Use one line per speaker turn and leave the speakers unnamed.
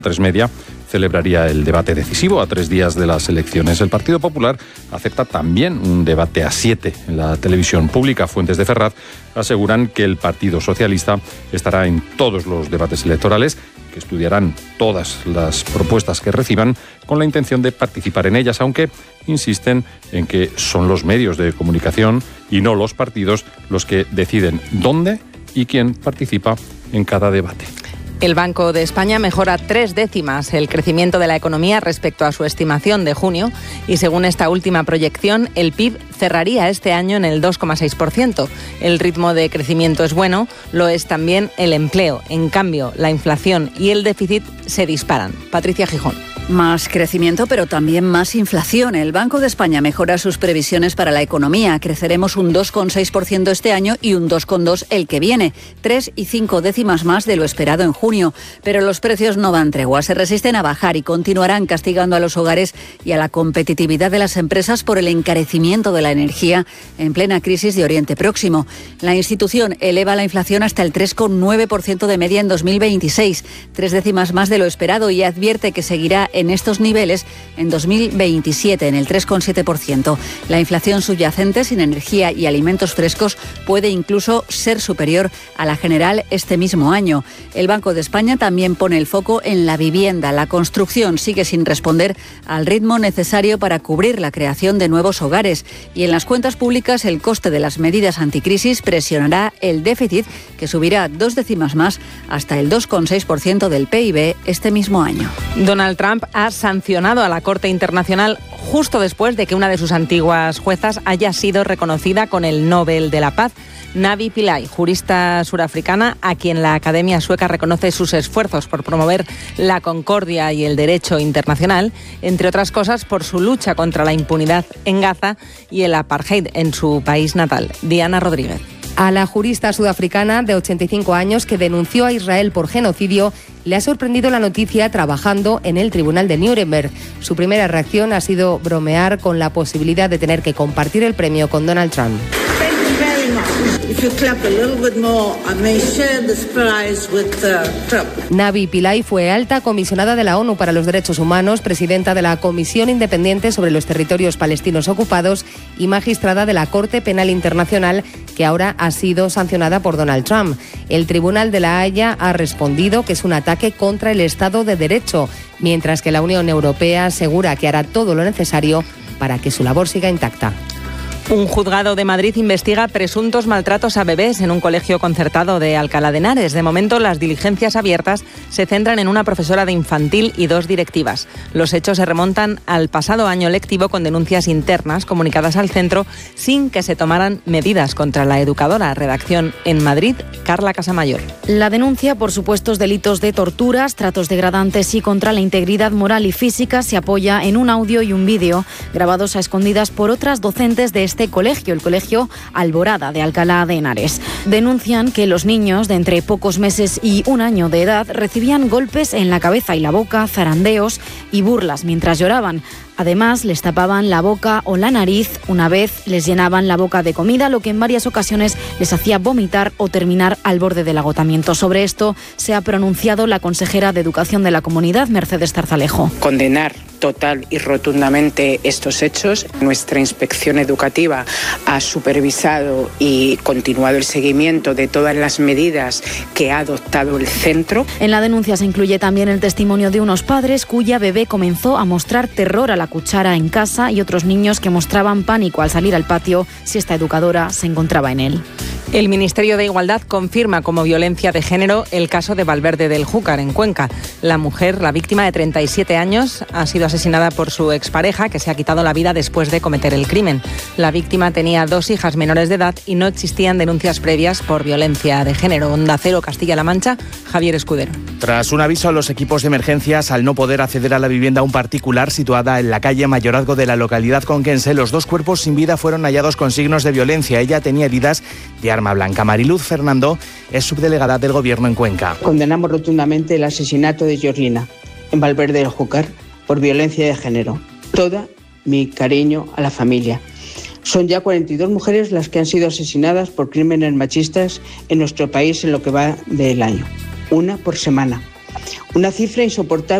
3:30 celebraría el debate decisivo a 3 días de las elecciones. El Partido Popular acepta también un debate a 7 en la televisión pública. Fuentes de Ferraz aseguran que el Partido Socialista estará en todos los debates electorales, que estudiarán todas las propuestas que reciban con la intención de participar en ellas, aunque insisten en que son los medios de comunicación y no los partidos los que deciden dónde y quién participa en cada debate.
El Banco de España mejora 3 décimas el crecimiento de la economía respecto a su estimación de junio y según esta última proyección, el PIB cerraría este año en el 2,6%. El ritmo de crecimiento es bueno, lo es también el empleo. En cambio, la inflación y el déficit se disparan. Patricia Gijón.
Más crecimiento, pero también más inflación. El Banco de España mejora sus previsiones para la economía. Creceremos un 2,6% este año y un 2,2% el que viene. 3 y 5 décimas más de lo esperado en junio. Pero los precios no dan tregua. Se resisten a bajar y continuarán castigando a los hogares y a la competitividad de las empresas por el encarecimiento de la energía en plena crisis de Oriente Próximo. La institución eleva la inflación hasta el 3,9% de media en 2026. 3 décimas más de lo esperado y advierte que seguirá en estos niveles en 2027, en el 3,7%. La inflación subyacente sin energía y alimentos frescos puede incluso ser superior a la general este mismo año. El Banco de España también pone el foco en la vivienda. La construcción sigue sin responder al ritmo necesario para cubrir la creación de nuevos hogares. Y en las cuentas públicas, el coste de las medidas anticrisis presionará el déficit, que subirá 2 décimas más hasta el 2,6% del PIB este mismo año.
Donald Trump ha sancionado a la Corte Internacional justo después de que una de sus antiguas juezas haya sido reconocida con el Nobel de la Paz. Navi Pillay, jurista surafricana a quien la Academia Sueca reconoce sus esfuerzos por promover la concordia y el derecho internacional, entre otras cosas por su lucha contra la impunidad en Gaza y el apartheid en su país natal. Diana Rodríguez.
A la jurista sudafricana de 85 años que denunció a Israel por genocidio le ha sorprendido la noticia trabajando en el Tribunal de Nuremberg. Su primera reacción ha sido bromear con la posibilidad de tener que compartir el premio con Donald Trump. Navi Pillay fue alta comisionada de la ONU para los Derechos Humanos, presidenta de la Comisión Independiente sobre los Territorios Palestinos Ocupados y magistrada de la Corte Penal Internacional, que ahora ha sido sancionada por Donald Trump. El Tribunal de La Haya ha respondido que es un ataque contra el Estado de Derecho, mientras que la Unión Europea asegura que hará todo lo necesario para que su labor siga intacta.
Un juzgado de Madrid investiga presuntos maltratos a bebés en un colegio concertado de Alcalá de Henares. De momento, las diligencias abiertas se centran en una profesora de infantil y 2 directivas. Los hechos se remontan al pasado año lectivo con denuncias internas comunicadas al centro sin que se tomaran medidas contra la educadora. Redacción en Madrid, Carla Casamayor.
La denuncia por supuestos delitos de torturas, tratos degradantes y contra la integridad moral y física se apoya en un audio y un vídeo grabados a escondidas por otras docentes de este colegio, el Colegio Alborada de Alcalá de Henares. Denuncian que los niños de entre pocos meses y 1 año de edad recibían golpes en la cabeza y la boca, zarandeos y burlas mientras lloraban. Además, les tapaban la boca o la nariz, una vez les llenaban la boca de comida, lo que en varias ocasiones les hacía vomitar o terminar al borde del agotamiento. Sobre esto se ha pronunciado la consejera de Educación de la Comunidad, Mercedes Zarzalejo.
Condenar total y rotundamente estos hechos. Nuestra inspección educativa ha supervisado y continuado el seguimiento de todas las medidas que ha adoptado el centro.
En la denuncia se incluye también el testimonio de unos padres cuya bebé comenzó a mostrar terror a la cuchara en casa y otros niños que mostraban pánico al salir al patio si esta educadora se encontraba en él.
El Ministerio de Igualdad confirma como violencia de género el caso de Valverde del Júcar, en Cuenca. La mujer, la víctima de 37 años, ha sido asesinada por su expareja, que se ha quitado la vida después de cometer el crimen. La víctima tenía 2 hijas menores de edad y no existían denuncias previas por violencia de género. Onda Cero, Castilla-La Mancha, Javier Escudero.
Tras un aviso a los equipos de emergencias al no poder acceder a la vivienda un particular situada en la calle Mayorazgo de la localidad conquense, los 2 cuerpos sin vida fueron hallados con signos de violencia. Ella tenía heridas de arma blanca. Mariluz Fernando es subdelegada del Gobierno en Cuenca.
Condenamos rotundamente el asesinato de Georgina en Valverde del Júcar por violencia de género. Todo mi cariño a la familia. Son ya 42 mujeres las que han sido asesinadas por crímenes machistas en nuestro país en lo que va del año. 1 por semana. Una cifra insoportable